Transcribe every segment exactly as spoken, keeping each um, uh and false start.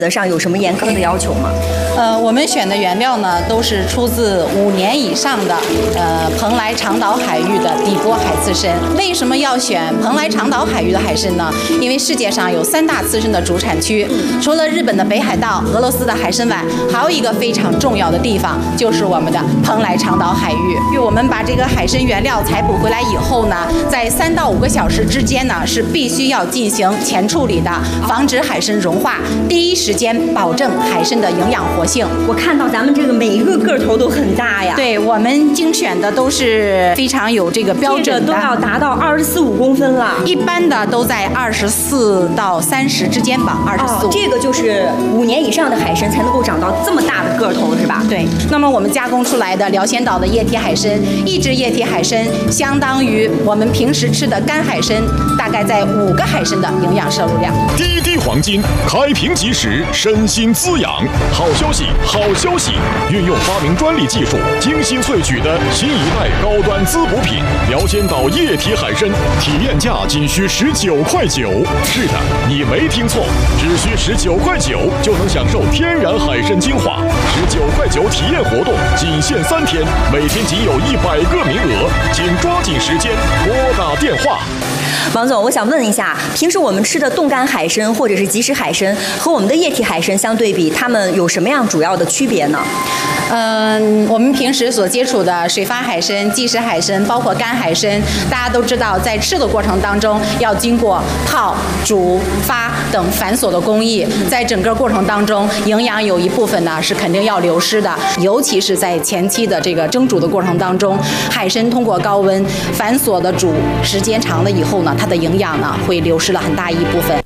上有什么严苛的要求吗？ 呃，我们选的原料呢，都是出自五年以上的呃蓬莱长岛海域的底锅海刺参。为什么要选蓬莱长岛海域的海参呢？因为世界上有三大刺参的主产区，除了日本的北海道、俄罗斯的海参崴，还有一个非常重要的地方，就是我们的蓬莱长岛海域。因为我们把这个海参原料采捕回来以后呢，在三到五个小时之间呢，是必须要进行前处理的，防止海参融化，第一时间保证海参的营养活性。 我看到咱们这个每一个个头都很大呀。 对，我们精选的都是非常有这个标准的， 这个都要达到二十四五公分了。 一般的都在二十四到三十之间吧，二十四。 这个就是五年以上的海参才能够长到这么大的个头，是吧？ 对。那么我们加工出来的辽仙岛的液体海参，一只液体海参相当于我们平时吃的干海参，大概在五个海参的营养摄入量。 滴滴黄金，开瓶即食，身心滋养。好消息，好消息！运用发明专利技术，精心萃取的新一代高端滋补品辽仙岛液体海参，体验价仅需十九块九。是的，你没听错，只需十九块九就能享受天然海参精华。十九块九体验活动仅限三天，每天仅有一百个名额，请抓紧时间拨打电话。 王总，我想问一下，平时我们吃的冻干海参或者是即食海参和我们的液体海参相对比，它们有什么样主要的区别呢？ 嗯，我们平时所接触的水发海参、即食海参，包括干海参，大家都知道，在吃的过程当中要经过泡、煮、发等繁琐的工艺，在整个过程当中，营养有一部分呢是肯定要流失的，尤其是在前期的这个蒸煮的过程当中，海参通过高温繁琐的煮，时间长了以后呢，它的营养呢会流失了很大一部分。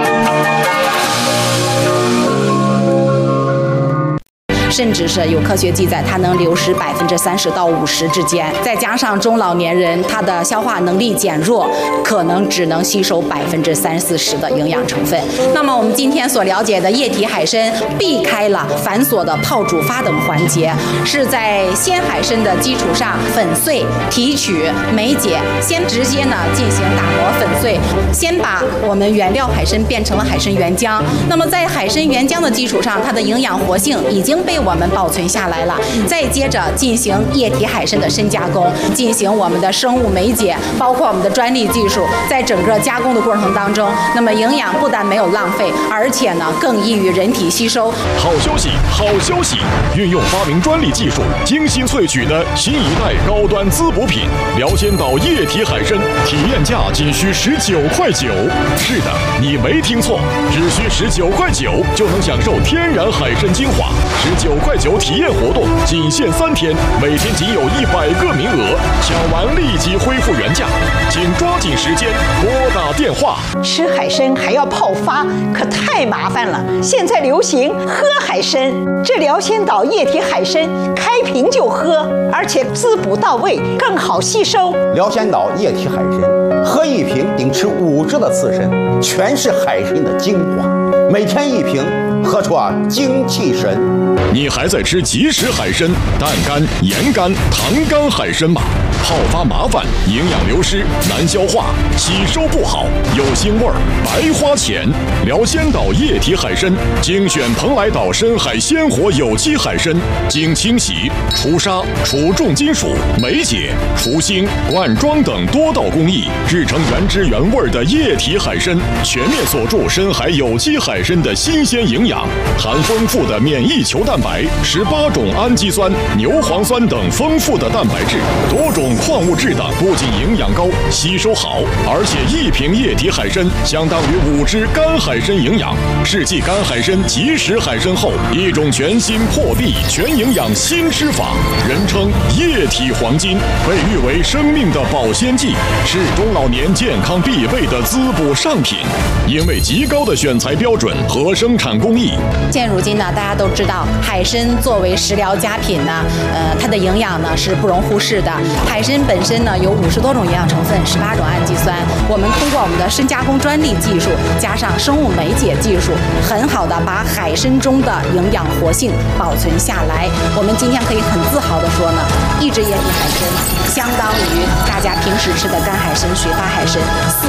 甚至是有科学记载，它能流失百分之三十到五十之间。再加上中老年人，他的消化能力减弱，可能只能吸收百分之三四十的营养成分。那么我们今天所了解的液体海参，避开了繁琐的泡、煮、发等环节，是在鲜海参的基础上粉碎、提取、梅解，先直接呢进行打磨粉碎，先把我们原料海参变成了海参原浆。那么在海参原浆的基础上，它的营养活性已经被我们保存下来了，再接着进行液体海参的深加工，进行我们的生物梅解，包括我们的专利技术，在整个加工的过程当中，那么营养不但没有浪费，而且呢更易于人体吸收。 好消息，好消息！运用发明专利技术，精心萃取的新一代高端滋补品辽仙岛液体海参，体验价仅需十九块九。是的，你没听错，只需十九块九就能享受天然海参精华。十九块九体验活动仅限三天，每天仅有一百个名额，抢完立即恢复原价，请抓紧时间拨打电话。 吃海参还要泡发，可太麻烦了。现在流行喝海参，这辽仙岛液体海参开瓶就喝，而且滋补到位，更好吸收。 辽仙岛液体海参，喝一瓶顶吃五只的刺参，全是海参的精华，每天一瓶，喝出啊精气神。 你还在吃即食海参、淡干、盐干、糖干海参吗？泡发麻烦，营养流失，难消化，吸收不好，有腥味儿，白花钱。辽仙岛液体海参，精选蓬莱岛深海鲜活有机海参，经清洗、除沙、除重金属、梅解、除腥、灌装等多道工艺，制成原汁原味的液体海参，全面锁住深海有机海参的新鲜营养，含丰富的免疫球蛋白、十八种氨基酸、牛磺酸等丰富的蛋白质，多种矿物质等，不仅营养高、吸收好，而且一瓶液体海参相当于五只干海参营养，是继干海参、即食海参后一种全新破壁全营养新吃法，人称液体黄金，被誉为生命的保鲜剂，是中老年健康必备的滋补上品。因为极高的选材标准和生产工艺， 现如今呢，大家都知道，海参作为食疗佳品呢，呃，它的营养呢是不容忽视的。海参本身呢有五十多种营养成分，十八种氨基酸。我们通过我们的深加工专利技术，加上生物梅解技术，很好的把海参中的营养活性保存下来。我们今天可以很自豪的说呢，一只液体海参相当于大家平时吃的干海参、水发海参四